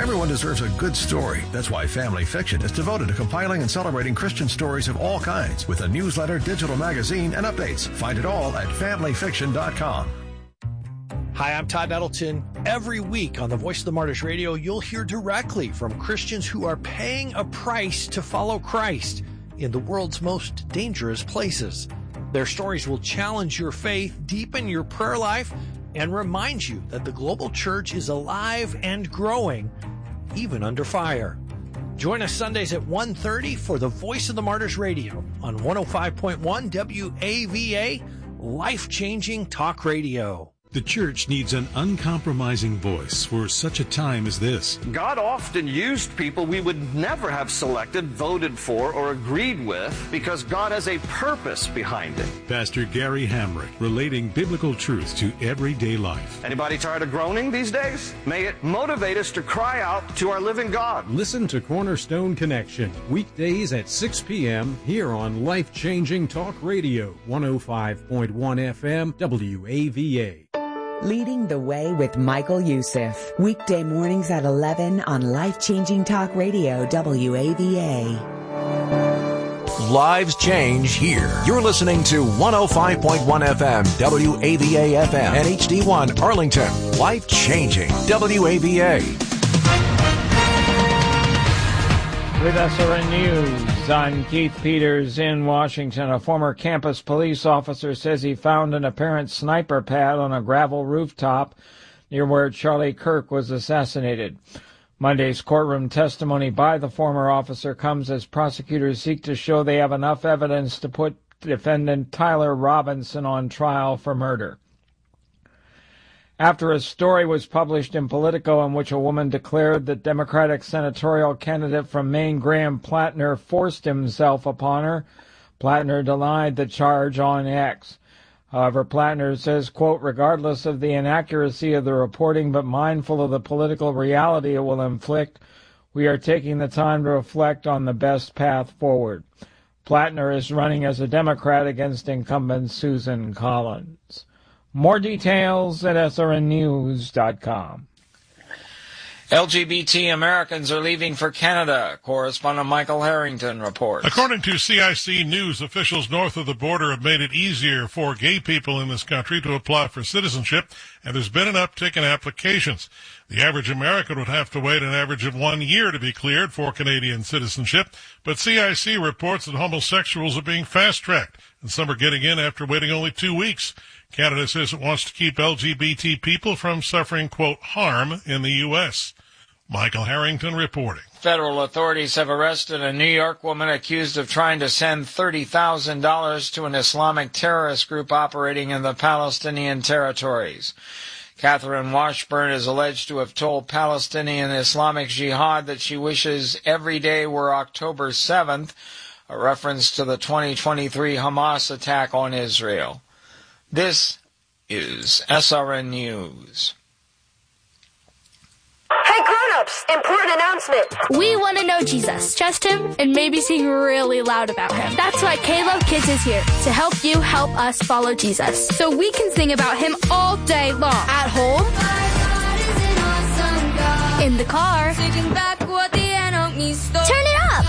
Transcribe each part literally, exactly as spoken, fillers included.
Everyone deserves a good story. That's why Family Fiction is devoted to compiling and celebrating Christian stories of all kinds with a newsletter, digital magazine, and updates. Find it all at family fiction dot com. Hi, I'm Todd Nettleton. Every week on the Voice of the Martyrs Radio, you'll hear directly from Christians who are paying a price to follow Christ in the world's most dangerous places. Their stories will challenge your faith, deepen your prayer life, and remind you that the global church is alive and growing, even under fire. Join us Sundays at one thirty for the Voice of the Martyrs Radio on one oh five point one W A V A, life-changing talk radio. The church needs an uncompromising voice for such a time as this. God often used people we would never have selected, voted for, or agreed with because God has a purpose behind it. Pastor Gary Hamrick, relating biblical truth to everyday life. Anybody tired of groaning these days? May it motivate us to cry out to our living God. Listen to Cornerstone Connection, weekdays at six p.m. here on Life Changing Talk Radio, one oh five point one F M, W A V A. Leading the Way with Michael Youssef. Weekday mornings at eleven on Life Changing Talk Radio, W A V A. Lives change here. You're listening to one oh five point one F M, W A V A F M, and H D one Arlington. Life changing, W A V A. With S R N News, I'm Keith Peters in Washington. A former campus police officer says he found an apparent sniper pad on a gravel rooftop near where Charlie Kirk was assassinated. Monday's courtroom testimony by the former officer comes as prosecutors seek to show they have enough evidence to put defendant Tyler Robinson on trial for murder. After a story was published in Politico in which a woman declared that Democratic senatorial candidate from Maine, Graham Plattner, forced himself upon her, Plattner denied the charge on X. However, Plattner says, quote, regardless of the inaccuracy of the reporting but mindful of the political reality it will inflict, we are taking the time to reflect on the best path forward. Plattner is running as a Democrat against incumbent Susan Collins. More details at S R N news dot com. L G B T Americans are leaving for Canada. Correspondent Michael Harrington reports. According to C I C News, officials north of the border have made it easier for gay people in this country to apply for citizenship, and there's been an uptick in applications. The average American would have to wait an average of one year to be cleared for Canadian citizenship, but C I C reports that homosexuals are being fast-tracked, and some are getting in after waiting only two weeks. Canada says it wants to keep L G B T people from suffering, quote, harm in the U S Michael Harrington reporting. Federal authorities have arrested a New York woman accused of trying to send thirty thousand dollars to an Islamic terrorist group operating in the Palestinian territories. Catherine Washburn is alleged to have told Palestinian Islamic Jihad that she wishes every day were October seventh, a reference to the twenty twenty-three Hamas attack on Israel. This is S R N News. Hey grown-ups, important announcement. We want to know Jesus, trust him, and maybe sing really loud about him. That's why K-Love Kids is here, to help you help us follow Jesus. So we can sing about him all day long. At home, awesome in the car, back what the enemy stole. Turn it up.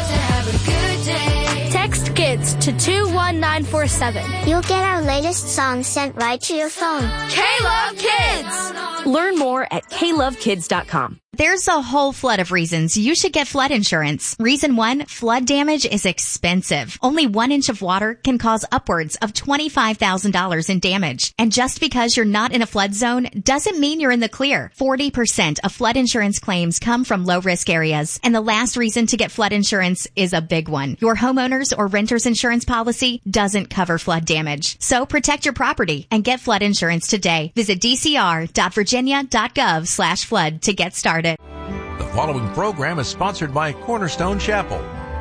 Text KIDS to two one nine four seven. You'll get our latest song sent right to your phone. K-Love Kids! Learn more at K love kids dot com. There's a whole flood of reasons you should get flood insurance. Reason one, flood damage is expensive. Only one inch of water can cause upwards of twenty-five thousand dollars in damage. And just because you're not in a flood zone doesn't mean you're in the clear. forty percent of flood insurance claims come from low-risk areas. And the last reason to get flood insurance is a big one. Your homeowner's or renter's insurance policy doesn't cover flood damage. So protect your property and get flood insurance today. Visit d c r dot virginia dot gov slash flood to get started. The following program is sponsored by Cornerstone Chapel.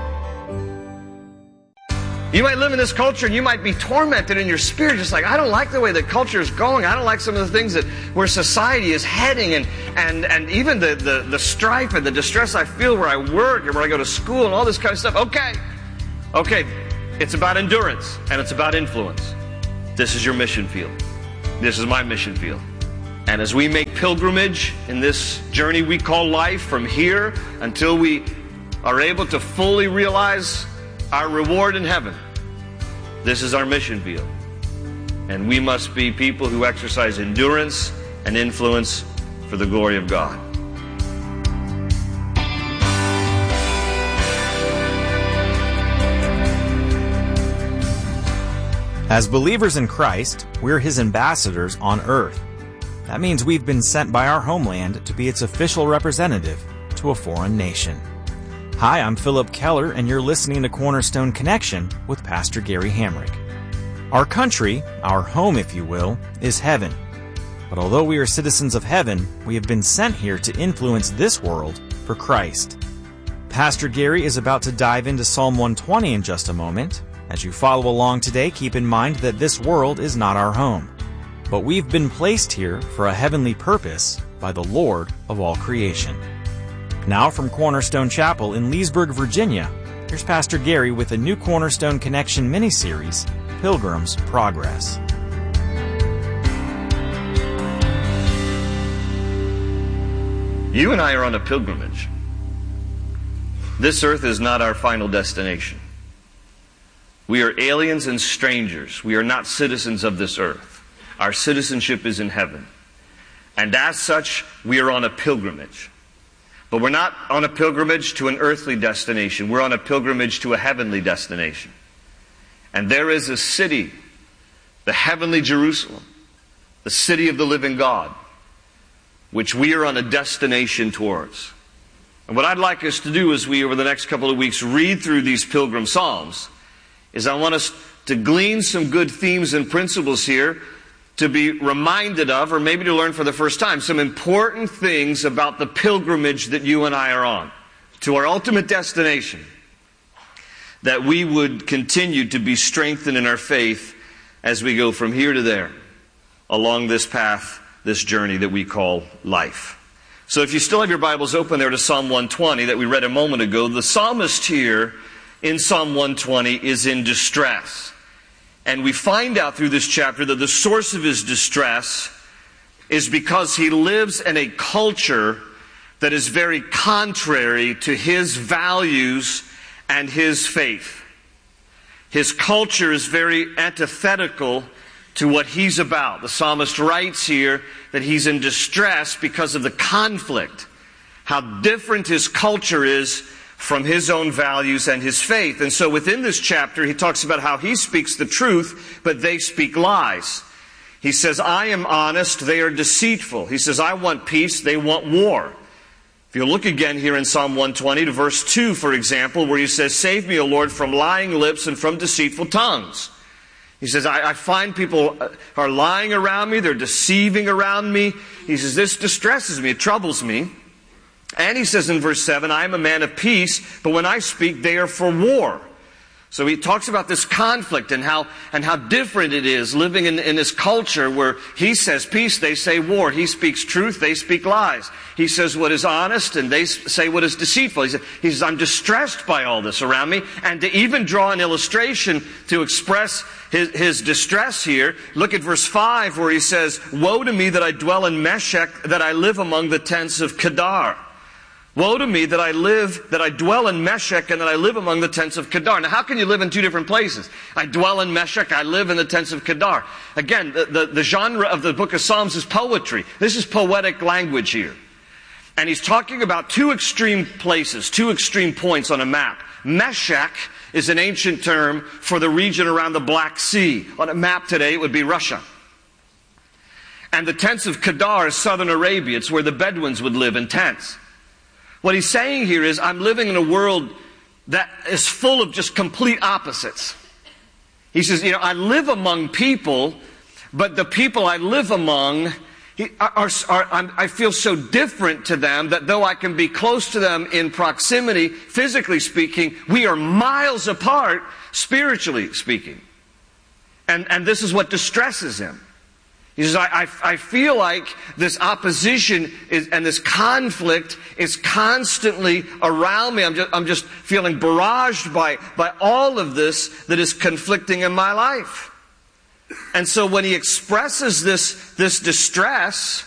You might live in this culture and you might be tormented in your spirit, just like, I don't like the way the culture is going. I don't like some of the things that where society is heading, and and, and even the, the, the strife and the distress I feel where I work and where I go to school and all this kind of stuff. Okay, okay, it's about endurance and it's about influence. This is your mission field. This is my mission field. And as we make pilgrimage in this journey we call life from here until we are able to fully realize our reward in heaven, this is our mission field. And we must be people who exercise endurance and influence for the glory of God. As believers in Christ, we're His ambassadors on earth. That means we've been sent by our homeland to be its official representative to a foreign nation. Hi, I'm Philip Keller, and you're listening to Cornerstone Connection with Pastor Gary Hamrick. Our country, our home if you will, is heaven. But although we are citizens of heaven, we have been sent here to influence this world for Christ. Pastor Gary is about to dive into Psalm one twenty in just a moment. As you follow along today, keep in mind that this world is not our home. But we've been placed here for a heavenly purpose by the Lord of all creation. Now from Cornerstone Chapel in Leesburg, Virginia, here's Pastor Gary with a new Cornerstone Connection mini-series, Pilgrim's Progress. You and I are on a pilgrimage. This earth is not our final destination. We are aliens and strangers. We are not citizens of this earth. Our citizenship is in heaven. And as such, we are on a pilgrimage. But we're not on a pilgrimage to an earthly destination. We're on a pilgrimage to a heavenly destination. And there is a city, the heavenly Jerusalem, the city of the living God, which we are on a destination towards. And what I'd like us to do as we, over the next couple of weeks, read through these pilgrim psalms, is I want us to glean some good themes and principles here to be reminded of, or maybe to learn for the first time, some important things about the pilgrimage that you and I are on to our ultimate destination, that we would continue to be strengthened in our faith as we go from here to there along this path, this journey that we call life. So if you still have your Bibles open there to Psalm one twenty that we read a moment ago, the psalmist here in Psalm one twenty is in distress. And we find out through this chapter that the source of his distress is because he lives in a culture that is very contrary to his values and his faith. His culture is very antithetical to what he's about. The psalmist writes here that he's in distress because of the conflict, how different his culture is from his own values and his faith. And so within this chapter, he talks about how he speaks the truth, but they speak lies. He says, I am honest, they are deceitful. He says, I want peace, they want war. If you look again here in Psalm one twenty to verse two, for example, where he says, save me, O Lord, from lying lips and from deceitful tongues. He says, I, I find people are lying around me, they're deceiving around me. He says, this distresses me, it troubles me. And he says in verse seven, I am a man of peace, but when I speak, they are for war. So he talks about this conflict and how and how different it is living in, in this culture where he says peace, they say war. He speaks truth, they speak lies. He says what is honest, and they say what is deceitful. He says, he says I'm distressed by all this around me. And to even draw an illustration to express his, his distress here, look at verse five where he says, woe to me that I dwell in Meshech, that I live among the tents of Kedar. Woe to me that I live, that I dwell in Meshech and that I live among the tents of Kedar. Now, how can you live in two different places? I dwell in Meshech, I live in the tents of Kedar. Again, the, the, the genre of the book of Psalms is poetry. This is poetic language here. And he's talking about two extreme places, two extreme points on a map. Meshech is an ancient term for the region around the Black Sea. On a map today, it would be Russia. And the tents of Kedar is southern Arabia. It's where the Bedouins would live in tents. What he's saying here is, I'm living in a world that is full of just complete opposites. He says, you know, I live among people, but the people I live among are, are, are, I feel so different to them that though I can be close to them in proximity, physically speaking, we are miles apart, spiritually speaking. And, and this is what distresses him. He says, I, I, I feel like this opposition is, and this conflict is constantly around me. I'm just, I'm just feeling barraged by, by all of this that is conflicting in my life. And so when he expresses this, this distress,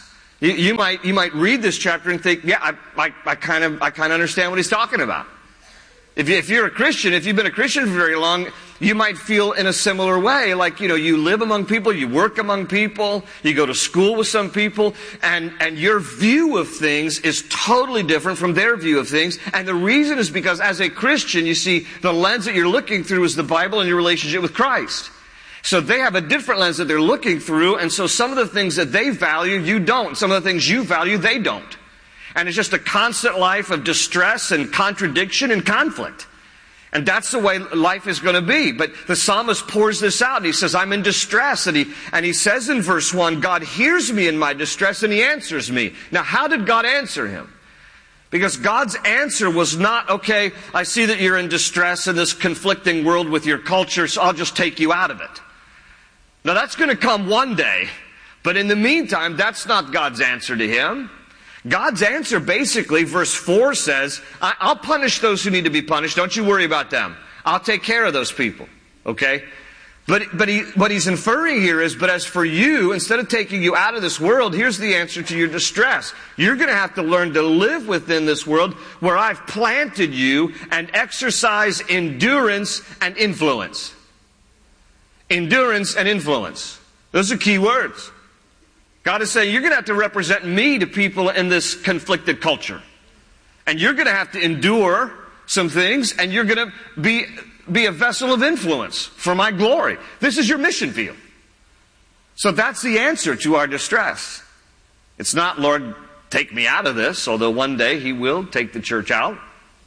You, you might you might read this chapter and think, yeah, I, I, I kind of I kind of understand what he's talking about. If, you, if you're a Christian, if you've been a Christian for very long, you might feel in a similar way. Like, you know, you live among people, you work among people, you go to school with some people, and, and your view of things is totally different from their view of things. And the reason is because as a Christian, you see, the lens that you're looking through is the Bible and your relationship with Christ. So they have a different lens that they're looking through, and so some of the things that they value, you don't. Some of the things you value, they don't. And it's just a constant life of distress and contradiction and conflict. And that's the way life is going to be. But the psalmist pours this out, and he says, I'm in distress. And he, and he says in verse one, God hears me in my distress, and he answers me. Now, how did God answer him? Because God's answer was not, okay, I see that you're in distress in this conflicting world with your culture, so I'll just take you out of it. Now, that's going to come one day. But in the meantime, that's not God's answer to him. God's answer, basically, verse four says, I'll punish those who need to be punished. Don't you worry about them. I'll take care of those people. Okay? But, but he, what he's inferring here is, but as for you, instead of taking you out of this world, here's the answer to your distress. You're going to have to learn to live within this world where I've planted you and exercise endurance and influence. Endurance and influence. Those are key words. God is saying, you're going to have to represent me to people in this conflicted culture. And you're going to have to endure some things, and you're going to be, be a vessel of influence for my glory. This is your mission field. So that's the answer to our distress. It's not, Lord, take me out of this, although one day He will take the church out.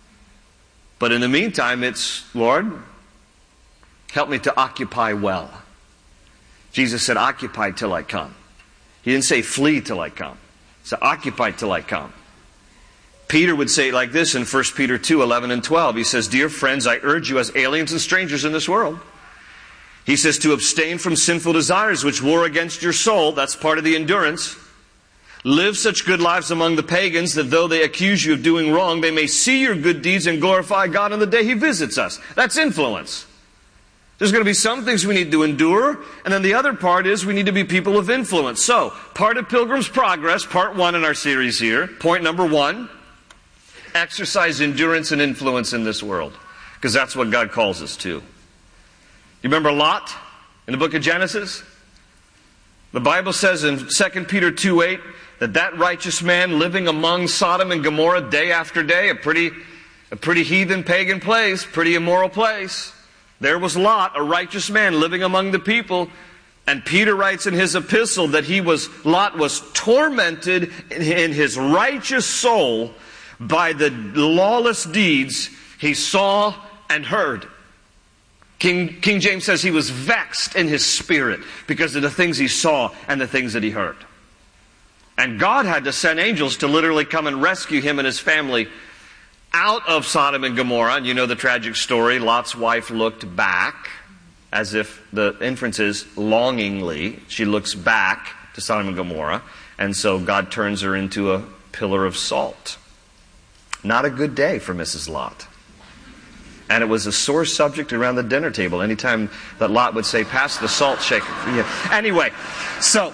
But in the meantime, it's, Lord, help me to occupy well. Jesus said, occupy till I come. He didn't say flee till I come. He said occupy till I come. Peter would say it like this in First Peter two, eleven and twelve. He says, dear friends, I urge you as aliens and strangers in this world. He says to abstain from sinful desires which war against your soul. That's part of the endurance. Live such good lives among the pagans that though they accuse you of doing wrong, they may see your good deeds and glorify God on the day He visits us. That's influence. There's going to be some things we need to endure, and then the other part is we need to be people of influence. So, part of Pilgrim's Progress, part one in our series here, point number one, exercise endurance and influence in this world, because that's what God calls us to. You remember Lot in the book of Genesis? The Bible says in Second Peter two eight that that righteous man living among Sodom and Gomorrah day after day, a pretty, a pretty heathen pagan place, pretty immoral place. There was Lot, a righteous man living among the people, and Peter writes in his epistle that he was, Lot was tormented in his righteous soul by the lawless deeds he saw and heard. King, King James says he was vexed in his spirit because of the things he saw and the things that he heard. And God had to send angels to literally come and rescue him and his family out of Sodom and Gomorrah. And you know the tragic story. Lot's wife looked back, as if the inference is longingly. She looks back to Sodom and Gomorrah. And so God turns her into a pillar of salt. Not a good day for Missus Lot. And it was a sore subject around the dinner table. Anytime that Lot would say, pass the salt shaker. Yeah. Anyway, so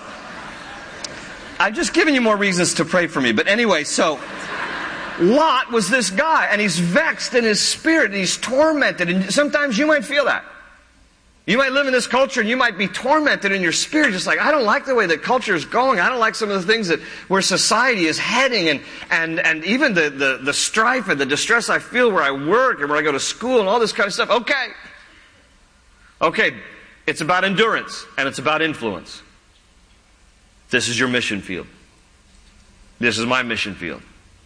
I've just given you more reasons to pray for me. But anyway, so Lot was this guy, and he's vexed in his spirit, and he's tormented. And sometimes you might feel that. You might live in this culture, and you might be tormented in your spirit, just like, I don't like the way the culture is going. I don't like some of the things that where society is heading, and and and even the, the, the strife and the distress I feel where I work and where I go to school and all this kind of stuff. Okay. Okay, it's about endurance, and it's about influence. This is your mission field. This is my mission field.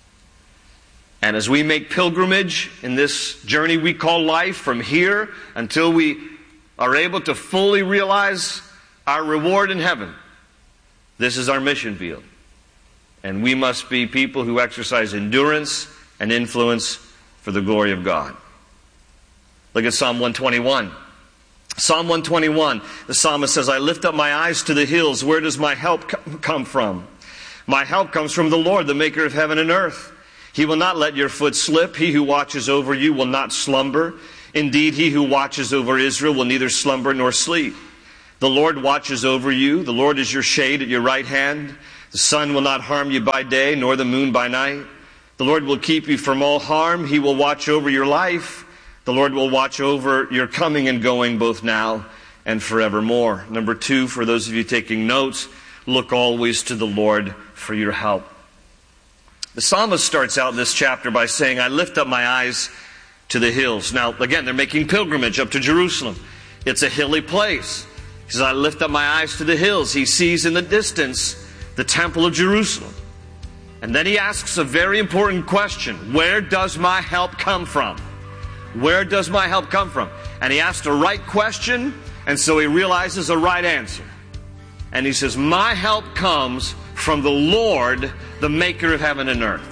And as we make pilgrimage in this journey we call life from here until we are able to fully realize our reward in heaven, this is our mission field. And we must be people who exercise endurance and influence for the glory of God. Look at Psalm one twenty-one. Psalm one twenty-one, the psalmist says, I lift up my eyes to the hills. Where does my help come from? My help comes from the Lord, the maker of heaven and earth. He will not let your foot slip. He who watches over you will not slumber. Indeed, he who watches over Israel will neither slumber nor sleep. The Lord watches over you. The Lord is your shade at your right hand. The sun will not harm you by day, nor the moon by night. The Lord will keep you from all harm. He will watch over your life. The Lord will watch over your coming and going both now and forevermore. Number two, for those of you taking notes, look always to the Lord for your help. The psalmist starts out this chapter by saying, I lift up my eyes to the hills. Now, again, they're making pilgrimage up to Jerusalem. It's a hilly place. He says, I lift up my eyes to the hills. He sees in the distance the temple of Jerusalem. And then he asks a very important question. Where does my help come from? Where does my help come from? And he asked a right question, and so he realizes a right answer. And he says, my help comes from the Lord, the maker of heaven and earth.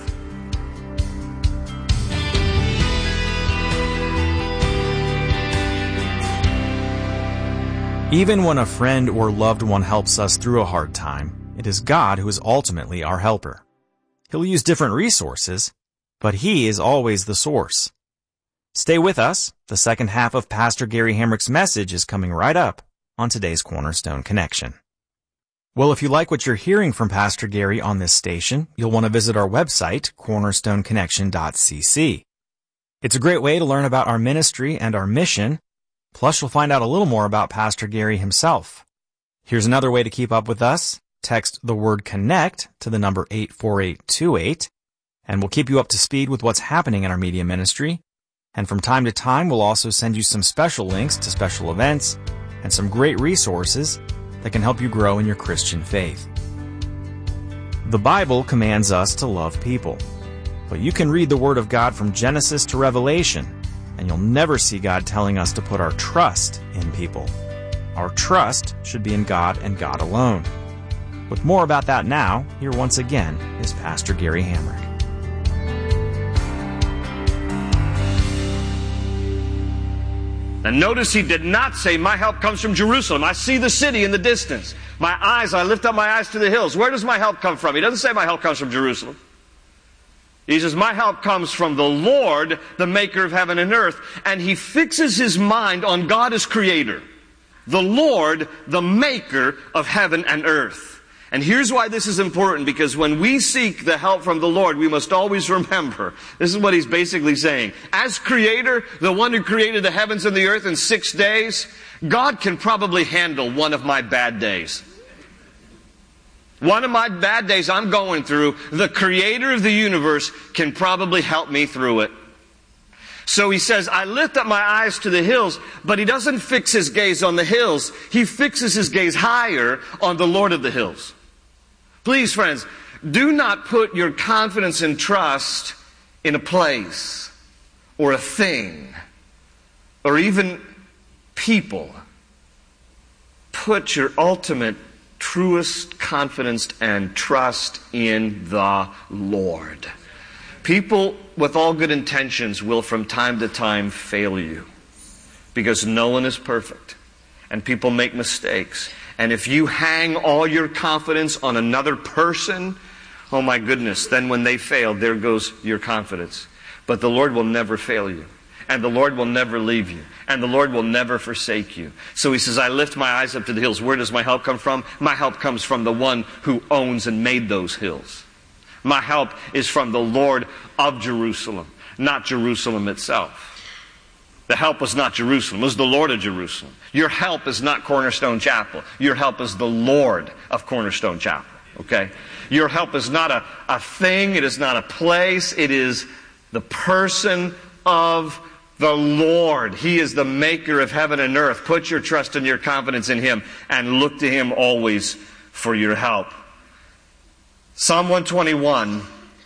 Even when a friend or loved one helps us through a hard time, it is God who is ultimately our helper. He'll use different resources, but He is always the source. Stay with us. The second half of Pastor Gary Hamrick's message is coming right up on today's Cornerstone Connection. Well, if you like what you're hearing from Pastor Gary on this station, you'll want to visit our website, cornerstone connection dot c c. It's a great way to learn about our ministry and our mission. Plus, you'll find out a little more about Pastor Gary himself. Here's another way to keep up with us. Text the word CONNECT to the number eight four eight two eight, and we'll keep you up to speed with what's happening in our media ministry. And from time to time, we'll also send you some special links to special events and some great resources that can help you grow in your Christian faith. The Bible commands us to love people, but you can read the Word of God from Genesis to Revelation, and you'll never see God telling us to put our trust in people. Our trust should be in God and God alone. With more about that now, here once again is Pastor Gary Hamrick. And notice he did not say, my help comes from Jerusalem. I see the city in the distance. My eyes, I lift up my eyes to the hills. Where does my help come from? He doesn't say my help comes from Jerusalem. He says, my help comes from the Lord, the maker of heaven and earth. And he fixes his mind on God as creator. The Lord, the maker of heaven and earth. And here's why this is important, because when we seek the help from the Lord, we must always remember, this is what he's basically saying. As creator, the one who created the heavens and the earth in six days, God can probably handle one of my bad days. One of my bad days I'm going through, the creator of the universe can probably help me through it. So he says, I lift up my eyes to the hills, but he doesn't fix his gaze on the hills. He fixes his gaze higher on the Lord of the hills. Please, friends, do not put your confidence and trust in a place or a thing or even people. Put your ultimate, truest confidence and trust in the Lord. People with all good intentions will from time to time fail you because no one is perfect and people make mistakes. And if you hang all your confidence on another person, oh my goodness, then when they fail, there goes your confidence. But the Lord will never fail you. And the Lord will never leave you. And the Lord will never forsake you. So he says, I lift my eyes up to the hills. Where does my help come from? My help comes from the one who owns and made those hills. My help is from the Lord of Jerusalem, not Jerusalem itself. The help was not Jerusalem. It was the Lord of Jerusalem. Your help is not Cornerstone Chapel. Your help is the Lord of Cornerstone Chapel. Okay? Your help is not a, a thing. It is not a place. It is the person of the Lord. He is the maker of heaven and earth. Put your trust and your confidence in Him and look to Him always for your help. Psalm one twenty-one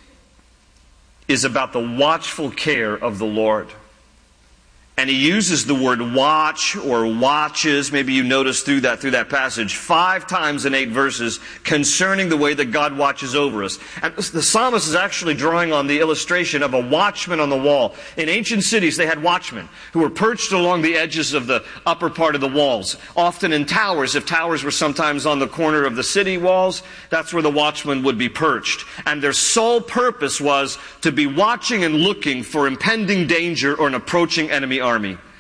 is about the watchful care of the Lord. And he uses the word watch or watches, maybe you notice through that through that passage, five times in eight verses concerning the way that God watches over us. And the psalmist is actually drawing on the illustration of a watchman on the wall. In ancient cities, they had watchmen who were perched along the edges of the upper part of the walls, often in towers. If towers were sometimes on the corner of the city walls, that's where the watchman would be perched. And their sole purpose was to be watching and looking for impending danger or an approaching enemy army. Army.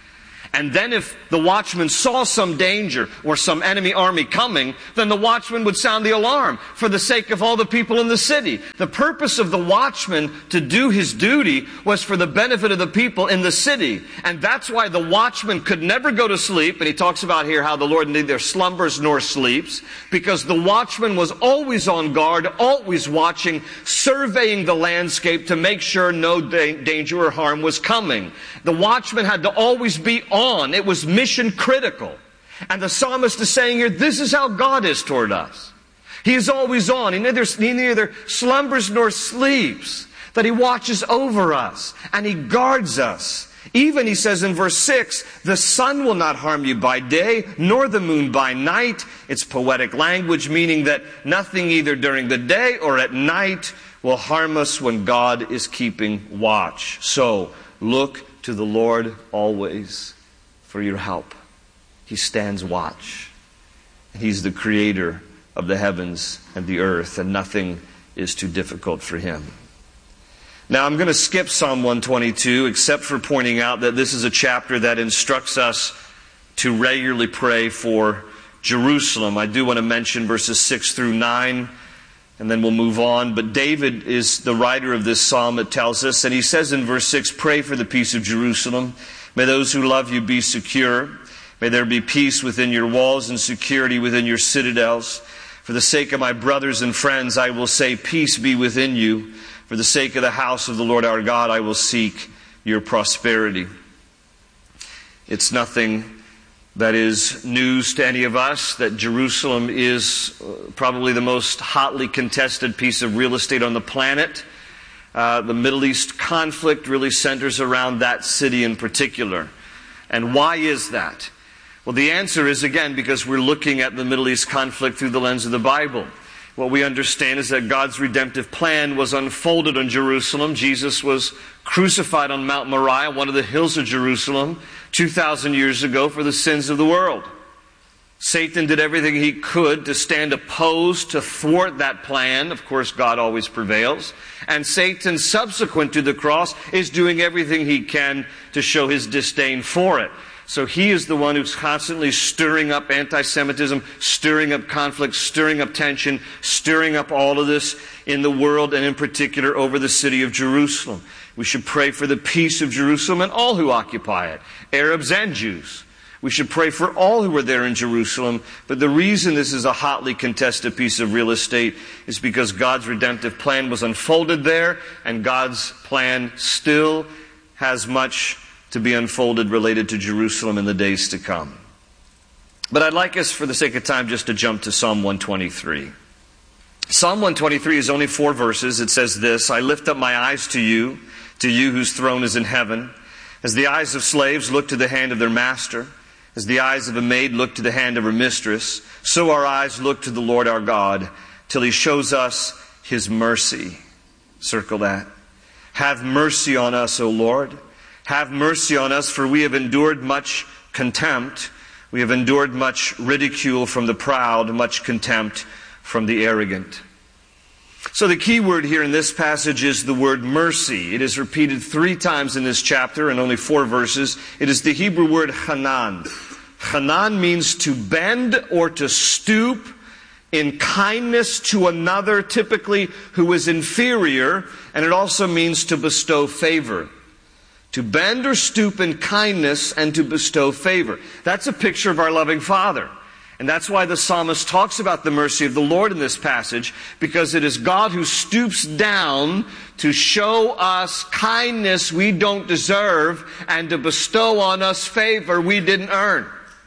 And then if the watchman saw some danger or some enemy army coming, then the watchman would sound the alarm for the sake of all the people in the city. The purpose of the watchman to do his duty was for the benefit of the people in the city. And that's why the watchman could never go to sleep. And he talks about here how the Lord neither slumbers nor sleeps, because the watchman was always on guard, always watching, surveying the landscape to make sure no da- danger or harm was coming. The watchman had to always be on. On. It was mission critical. And the psalmist is saying here, this is how God is toward us. He is always on. He neither, he neither slumbers nor sleeps. That He watches over us and He guards us. Even, he says in verse six, the sun will not harm you by day, nor the moon by night. It's poetic language, meaning that nothing either during the day or at night will harm us when God is keeping watch. So, look to the Lord always for your help. He stands watch. He's the creator of the heavens and the earth, and nothing is too difficult for Him. Now I'm going to skip Psalm one twenty-two, except for pointing out that this is a chapter that instructs us to regularly pray for Jerusalem. I do want to mention verses six through nine, and then we'll move on. But David is the writer of this psalm, it tells us, and he says in verse six, pray for the peace of Jerusalem. May those who love you be secure. May there be peace within your walls and security within your citadels. For the sake of my brothers and friends, I will say, peace be within you. For the sake of the house of the Lord our God, I will seek your prosperity. It's nothing that is news to any of us that Jerusalem is probably the most hotly contested piece of real estate on the planet. Uh, the Middle East conflict really centers around that city in particular. And why is that? Well, the answer is, again, because we're looking at the Middle East conflict through the lens of the Bible. What we understand is that God's redemptive plan was unfolded on Jerusalem. Jesus was crucified on Mount Moriah, one of the hills of Jerusalem, two thousand years ago for the sins of the world. Satan did everything he could to stand opposed, to thwart that plan. Of course, God always prevails. And Satan, subsequent to the cross, is doing everything he can to show his disdain for it. So he is the one who's constantly stirring up anti-Semitism, stirring up conflict, stirring up tension, stirring up all of this in the world, and in particular over the city of Jerusalem. We should pray for the peace of Jerusalem and all who occupy it, Arabs and Jews. We should pray for all who are there in Jerusalem. But the reason this is a hotly contested piece of real estate is because God's redemptive plan was unfolded there, and God's plan still has much to be unfolded related to Jerusalem in the days to come. But I'd like us, for the sake of time, just to jump to Psalm one twenty-three. Psalm one twenty-three is only four verses. It says this, I lift up my eyes to you, to you whose throne is in heaven. As the eyes of slaves look to the hand of their master, as the eyes of a maid look to the hand of her mistress, so our eyes look to the Lord our God, till He shows us His mercy. Circle that. Have mercy on us, O Lord. Have mercy on us, for we have endured much contempt. We have endured much ridicule from the proud, much contempt from the arrogant. So the key word here in this passage is the word mercy. It is repeated three times in this chapter in only four verses. It is the Hebrew word hanan. Hanan means to bend or to stoop in kindness to another, typically who is inferior, and it also means to bestow favor. To bend or stoop in kindness and to bestow favor. That's a picture of our loving Father. And that's why the psalmist talks about the mercy of the Lord in this passage, because it is God who stoops down to show us kindness we don't deserve and to bestow on us favor we didn't earn.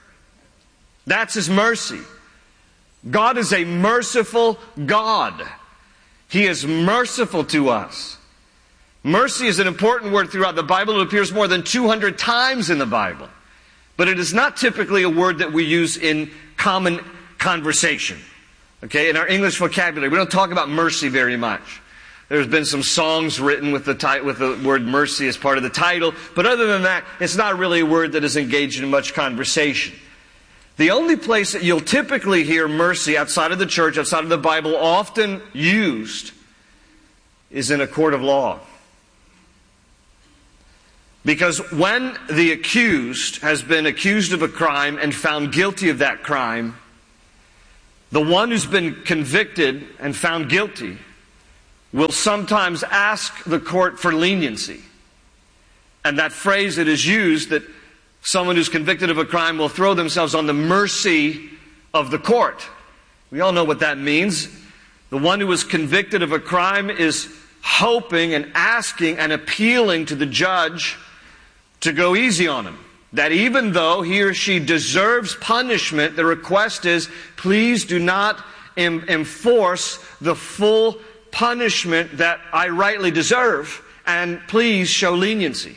That's His mercy. God is a merciful God. He is merciful to us. Mercy is an important word throughout the Bible. It appears more than two hundred times in the Bible. But it is not typically a word that we use in common conversation. Okay, in our English vocabulary, we don't talk about mercy very much. There's been some songs written with the ti- with the word mercy as part of the title, but other than that, it's not really a word that is engaged in much conversation. The only place that you'll typically hear mercy outside of the church, outside of the Bible, often used is in a court of law. Because when the accused has been accused of a crime and found guilty of that crime, the one who's been convicted and found guilty will sometimes ask the court for leniency. And that phrase that is used, that someone who's convicted of a crime will throw themselves on the mercy of the court. We all know what that means. The one who was convicted of a crime is hoping and asking and appealing to the judge to go easy on him. That even though he or she deserves punishment, the request is, please do not em- enforce the full punishment that I rightly deserve, and please show leniency.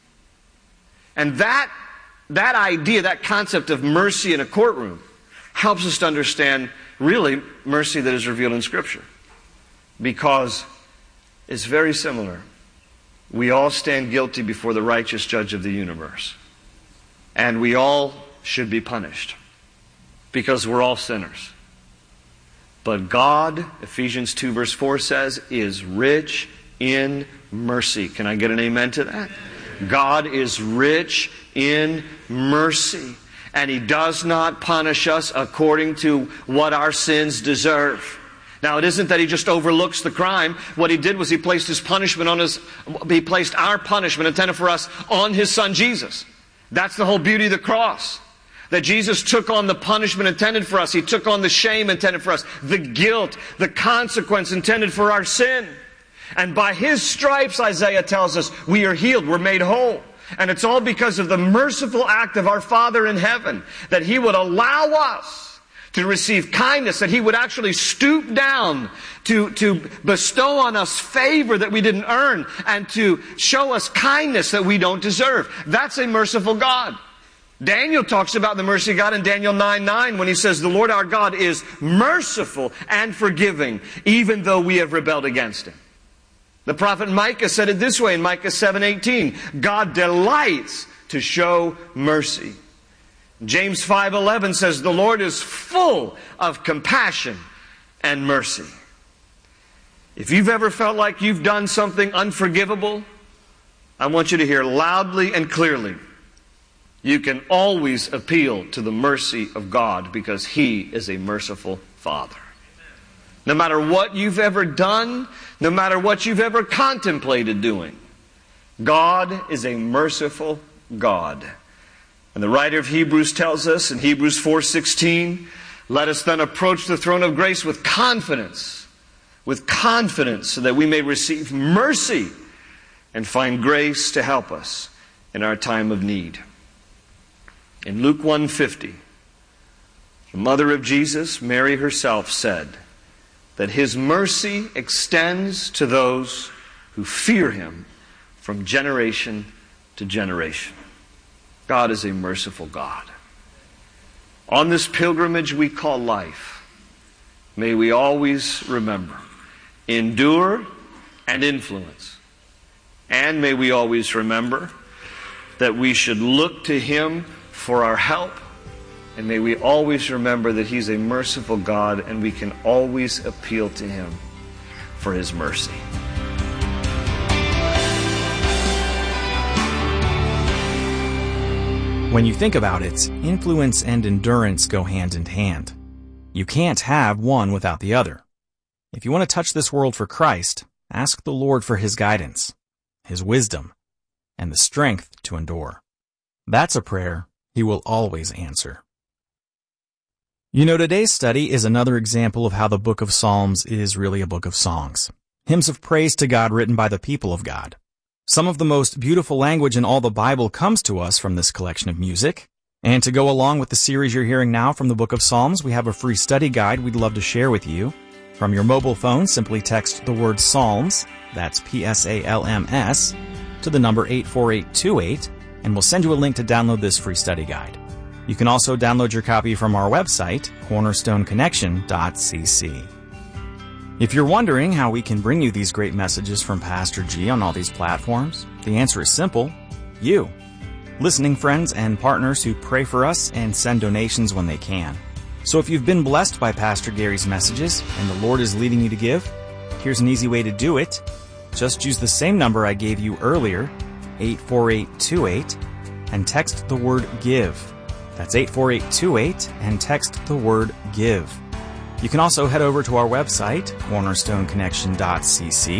And that, that idea, that concept of mercy in a courtroom helps us to understand really mercy that is revealed in Scripture. Because it's very similar. We all stand guilty before the righteous judge of the universe. And we all should be punished. Because we're all sinners. But God, Ephesians two verse four says, is rich in mercy. Can I get an amen to that? God is rich in mercy. And He does not punish us according to what our sins deserve. Now, it isn't that He just overlooks the crime. What He did was He placed His punishment on His, He placed our punishment intended for us on His Son Jesus. That's the whole beauty of the cross. That Jesus took on the punishment intended for us. He took on the shame intended for us. The guilt, the consequence intended for our sin. And by His stripes, Isaiah tells us, we are healed, we're made whole. And it's all because of the merciful act of our Father in heaven, that He would allow us to receive kindness, that He would actually stoop down to, to bestow on us favor that we didn't earn, and to show us kindness that we don't deserve. That's a merciful God. Daniel talks about the mercy of God in Daniel nine nine when he says, the Lord our God is merciful and forgiving, even though we have rebelled against Him. The prophet Micah said it this way in Micah seven eighteen, God delights to show mercy. James five eleven says, the Lord is full of compassion and mercy. If you've ever felt like you've done something unforgivable, I want you to hear loudly and clearly, you can always appeal to the mercy of God because He is a merciful Father. No matter what you've ever done, no matter what you've ever contemplated doing, God is a merciful God. And the writer of Hebrews tells us in Hebrews four sixteen, let us then approach the throne of grace with confidence, with confidence, so that we may receive mercy and find grace to help us in our time of need. In Luke one fifty, the mother of Jesus, Mary herself, said that His mercy extends to those who fear Him from generation to generation. God is a merciful God. On this pilgrimage we call life, may we always remember, endure and influence. And may we always remember that we should look to Him for our help. And may we always remember that He's a merciful God and we can always appeal to Him for His mercy. When you think about it, influence and endurance go hand in hand. You can't have one without the other. If you want to touch this world for Christ, ask the Lord for His guidance, His wisdom, and the strength to endure. That's a prayer He will always answer. You know, today's study is another example of how the book of Psalms is really a book of songs. Hymns of praise to God written by the people of God. Some of the most beautiful language in all the Bible comes to us from this collection of music. And to go along with the series you're hearing now from the book of Psalms, we have a free study guide we'd love to share with you. From your mobile phone, simply text the word Psalms, that's P S A L M S, to the number eight four eight two eight, and we'll send you a link to download this free study guide. You can also download your copy from our website, cornerstone connection dot c c. If you're wondering how we can bring you these great messages from Pastor G on all these platforms, the answer is simple. You. Listening friends and partners who pray for us and send donations when they can. So if you've been blessed by Pastor Gary's messages and the Lord is leading you to give, here's an easy way to do it. Just use the same number I gave you earlier, eight four eight two eight and text the word GIVE. That's eight four eight two eight and text the word GIVE. You can also head over to our website, cornerstone connection dot c c,